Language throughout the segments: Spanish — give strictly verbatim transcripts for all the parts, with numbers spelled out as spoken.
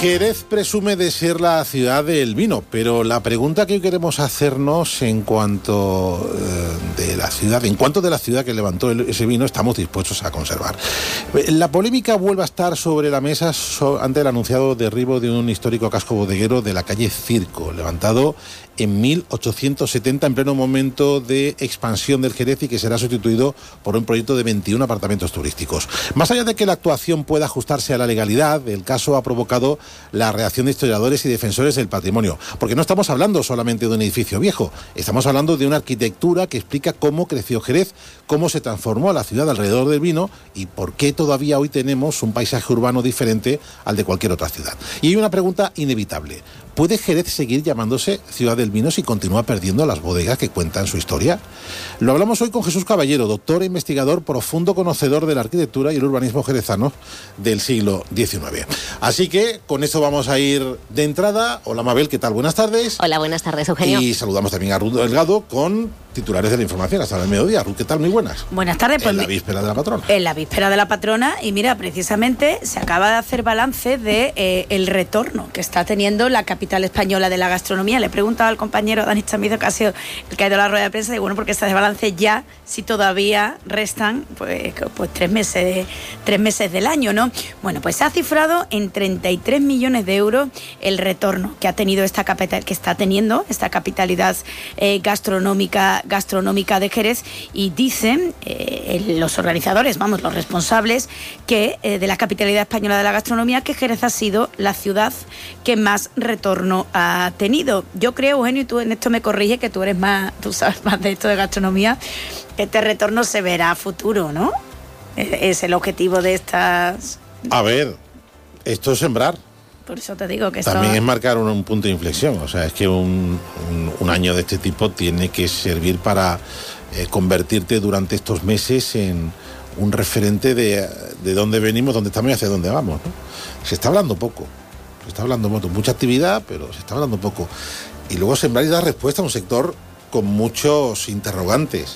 Jerez presume de ser la ciudad del vino, pero la pregunta que hoy queremos hacernos en cuanto eh, de la ciudad, en cuanto de la ciudad que levantó el, ese vino, estamos dispuestos a conservar. La polémica vuelve a estar sobre la mesa so, ante el anunciado derribo de un histórico casco bodeguero de la calle Circo, levantado en mil ochocientos setenta, en pleno momento de expansión del Jerez, y que será sustituido por un proyecto de veintiún apartamentos turísticos. Más allá de que la actuación pueda ajustarse a la legalidad, el caso ha provocado la reacción de historiadores y defensores del patrimonio, porque no estamos hablando solamente de un edificio viejo, estamos hablando de una arquitectura que explica cómo creció Jerez, cómo se transformó la ciudad alrededor del vino y por qué todavía hoy tenemos un paisaje urbano diferente al de cualquier otra ciudad. Y hay una pregunta inevitable: ¿puede Jerez seguir llamándose ciudad del vino si continúa perdiendo las bodegas que cuentan su historia? Lo hablamos hoy con Jesús Caballero, doctor e investigador, profundo conocedor de la arquitectura y el urbanismo jerezano del siglo diecinueve. Así que con esto vamos a ir de entrada. Hola Mabel, ¿qué tal? Buenas tardes. Hola, buenas tardes, Eugenio. Y saludamos también a Ruth Delgado con titulares de la información hasta el mediodía. Ruth, ¿qué tal? Muy buenas. Buenas tardes. Pues en la víspera de la patrona. En la víspera de la patrona, y mira, precisamente se acaba de hacer balance de eh, el retorno que está teniendo la capital española de la gastronomía. Le he preguntado al compañero Dani Chamizo, que ha sido el que ha ido a la rueda de prensa, y bueno, porque está de balance ya, si todavía restan pues, pues tres meses, tres meses del año, ¿no? Bueno, pues se ha cifrado en treinta y tres millones de euros el retorno que ha tenido esta capital, que está teniendo esta capitalidad eh, gastronómica gastronómica de Jerez, y dicen eh, los organizadores, vamos, los responsables que eh, de la capitalidad española de la gastronomía, que Jerez ha sido la ciudad que más retorno ha tenido. Yo creo, Eugenio, y tú en esto me corrige, que tú eres más, tú sabes más de esto de gastronomía, que este retorno se verá a futuro, ¿no? Es el objetivo de estas... A ver, esto es sembrar. Por eso te digo que también esto... es marcar un, un punto de inflexión. O sea, es que un, un, un año de este tipo tiene que servir para eh, convertirte durante estos meses en un referente de, de dónde venimos, dónde estamos y hacia dónde vamos, ¿no? Se está hablando poco, se está hablando mucho, mucha actividad, pero se está hablando poco. Y luego sembrar y dar respuesta a un sector con muchos interrogantes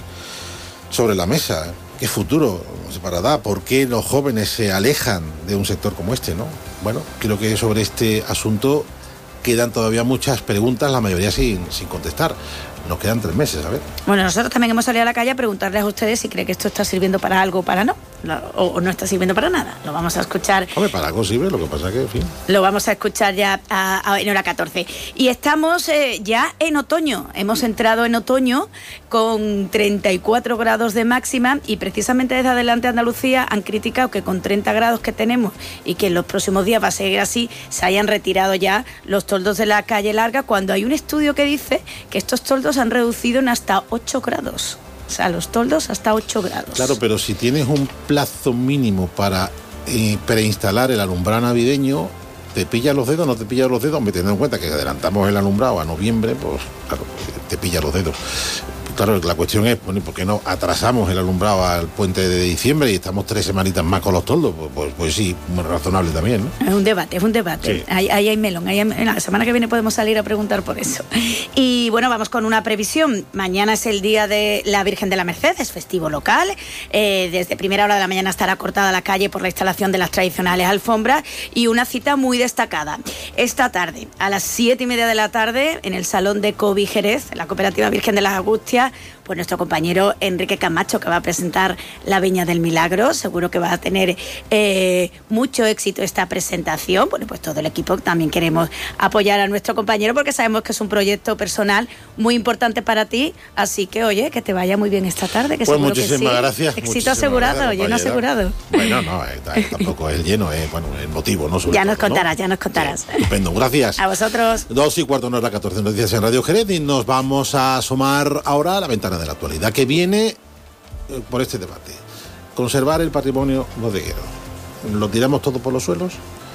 sobre la mesa. ¿Qué futuro se para dar? ¿Por qué los jóvenes se alejan de un sector como este, no? Bueno, creo que sobre este asunto quedan todavía muchas preguntas, la mayoría sin, sin contestar. Nos quedan tres meses, a ver. Bueno, nosotros también hemos salido a la calle a preguntarles a ustedes si creen que esto está sirviendo para algo o para no, o, o no está sirviendo para nada. Lo vamos a escuchar. Hombre, para algo sirve, lo que pasa que, en fin. Lo vamos a escuchar ya a, a, en hora catorce. Y estamos eh, ya en otoño. Hemos entrado en otoño con treinta y cuatro grados de máxima, y precisamente desde Adelante Andalucía han criticado que con treinta grados que tenemos y que en los próximos días va a seguir así, se hayan retirado ya los toldos de la calle larga, cuando hay un estudio que dice que estos toldos han reducido en hasta ocho grados. O sea, los toldos hasta ocho grados. Claro, pero si tienes un plazo mínimo para eh, preinstalar el alumbrado navideño, ¿te pilla los dedos o no te pilla los dedos? Hombre, teniendo en cuenta que adelantamos el alumbrado a noviembre, pues claro, te pilla los dedos. Claro, la cuestión es, bueno, ¿por qué no atrasamos el alumbrado al puente de diciembre y estamos tres semanitas más con los toldos? Pues, pues, pues sí, muy razonable también, ¿no? Es un debate, es un debate. Sí. Ahí, ahí hay melón. Ahí hay, la semana que viene podemos salir a preguntar por eso. Y bueno, vamos con una previsión. Mañana es el día de la Virgen de la Merced, es festivo local. Eh, desde primera hora de la mañana estará cortada la calle por la instalación de las tradicionales alfombras, y una cita muy destacada. Esta tarde, a las siete y media de la tarde, en el Salón de Cobi Jerez, en la Cooperativa Virgen de las Angustias, pues nuestro compañero Enrique Camacho, que va a presentar la Viña del Milagro. Seguro que va a tener eh, mucho éxito esta presentación. Bueno, pues todo el equipo también queremos apoyar a nuestro compañero, porque sabemos que es un proyecto personal muy importante para ti. Así que, oye, que te vaya muy bien esta tarde. Que pues seguro muchísimas que sí. gracias. Éxito muchísimas asegurado, gracias, lleno asegurado. Bueno, no, eh, tampoco es lleno, es eh, bueno, el motivo, ¿no? Sobre ya nos todo, contarás, ¿no? ya nos contarás. Sí, estupendo, gracias. A vosotros. Dos y cuarto, no es la catorce, noticias en Radio Jerez, y nos vamos a asomar ahora a la ventana de la actualidad, que viene eh, por este debate. Conservar el patrimonio bodeguero. ¿Lo tiramos todo por los suelos?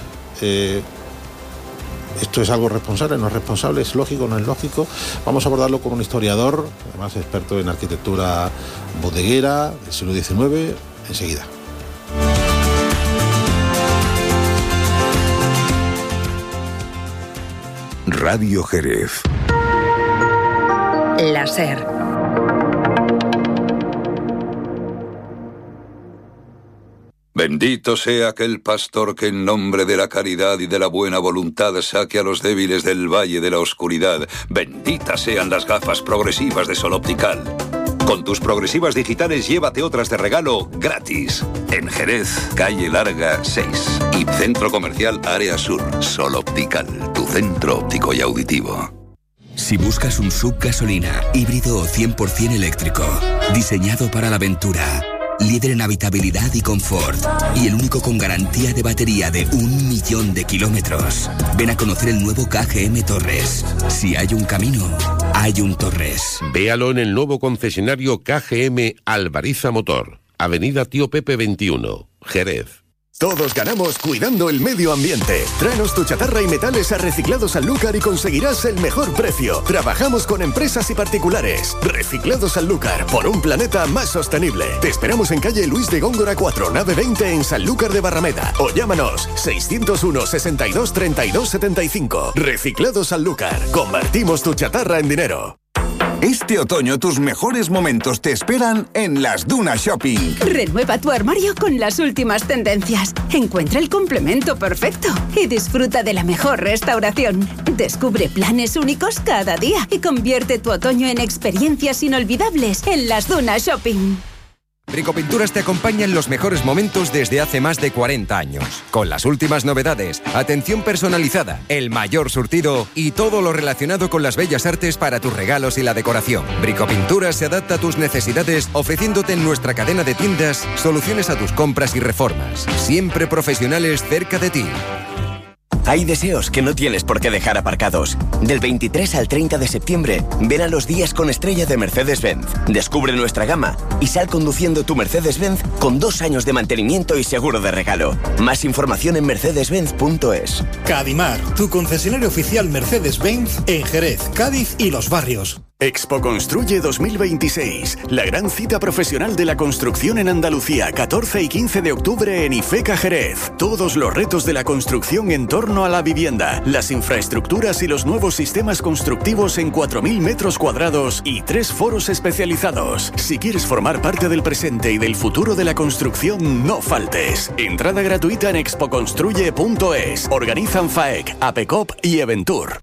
Eh, ¿Esto es algo responsable? ¿No es responsable? ¿Es lógico? ¿No es lógico? Vamos a abordarlo con un historiador, además experto en arquitectura bodeguera del siglo diecinueve, enseguida. Radio Jerez. La SER. Bendito sea aquel pastor que en nombre de la caridad y de la buena voluntad saque a los débiles del valle de la oscuridad. Benditas sean las gafas progresivas de Sol Optical. Con tus progresivas digitales llévate otras de regalo gratis. En Jerez, calle Larga seis y Centro Comercial Área Sur. Sol Optical, tu centro óptico y auditivo. Si buscas un S U V gasolina, híbrido o cien por ciento eléctrico, diseñado para la aventura, líder en habitabilidad y confort, y el único con garantía de batería de un millón de kilómetros, ven a conocer el nuevo K G M Torres. Si hay un camino, hay un Torres. Véalo en el nuevo concesionario K G M Alvariza Motor, Avenida Tío Pepe veintiuno, Jerez. Todos ganamos cuidando el medio ambiente. Tráenos tu chatarra y metales a Reciclados Sanlúcar y conseguirás el mejor precio. Trabajamos con empresas y particulares. Reciclados Sanlúcar, por un planeta más sostenible. Te esperamos en calle Luis de Góngora cuatro, nave veinte en Sanlúcar de Barrameda. O llámanos seiscientos uno, sesenta y dos, treinta y dos, setenta y cinco. Reciclados Sanlúcar. Convertimos tu chatarra en dinero. Este otoño tus mejores momentos te esperan en Las Dunas Shopping. Renueva tu armario con las últimas tendencias. Encuentra el complemento perfecto y disfruta de la mejor restauración. Descubre planes únicos cada día y convierte tu otoño en experiencias inolvidables en Las Dunas Shopping. Bricopinturas te acompaña en los mejores momentos desde hace más de cuarenta años. Con las últimas novedades, atención personalizada, el mayor surtido y todo lo relacionado con las bellas artes para tus regalos y la decoración. Bricopinturas se adapta a tus necesidades, ofreciéndote en nuestra cadena de tiendas soluciones a tus compras y reformas. Siempre profesionales cerca de ti. Hay deseos que no tienes por qué dejar aparcados. Del veintitrés al treinta de septiembre, ven a los días con estrella de Mercedes-Benz. Descubre nuestra gama y sal conduciendo tu Mercedes-Benz con dos años de mantenimiento y seguro de regalo. Más información en mercedes benz punto es. Cadimar, tu concesionario oficial Mercedes-Benz en Jerez, Cádiz y Los Barrios. Expo Construye dos mil veintiséis, la gran cita profesional de la construcción en Andalucía, catorce y quince de octubre en IFECA Jerez. Todos los retos de la construcción en torno a la vivienda, las infraestructuras y los nuevos sistemas constructivos en cuatro mil metros cuadrados y tres foros especializados. Si quieres formar parte del presente y del futuro de la construcción, no faltes. Entrada gratuita en expo construye punto es. Organizan FAEC, APECOP y Eventur.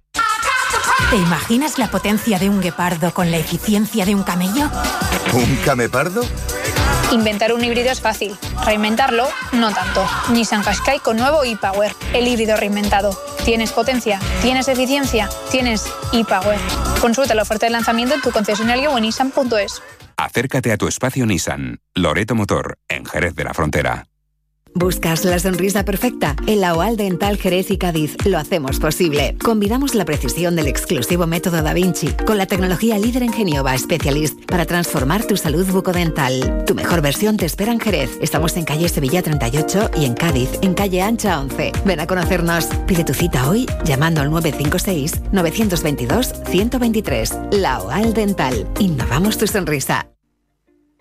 ¿Te imaginas la potencia de un guepardo con la eficiencia de un camello? ¿Un camepardo? Inventar un híbrido es fácil, reinventarlo no tanto. Nissan Qashqai con nuevo e-Power, el híbrido reinventado. ¿Tienes potencia? ¿Tienes eficiencia? ¿Tienes e-Power? Consulta la oferta de lanzamiento en tu concesionario o en nissan punto es. Acércate a tu espacio Nissan, Loreto Motor, en Jerez de la Frontera. ¿Buscas la sonrisa perfecta? En la OAL Dental Jerez y Cádiz lo hacemos posible. Combinamos la precisión del exclusivo método Da Vinci con la tecnología líder en Geniova Specialist para transformar tu salud bucodental. Tu mejor versión te espera en Jerez. Estamos en calle Sevilla treinta y ocho y en Cádiz, en calle Ancha once. Ven a conocernos. Pide tu cita hoy llamando al nueve cinco seis, nueve dos dos, uno cero dos tres. La OAL Dental. Innovamos tu sonrisa.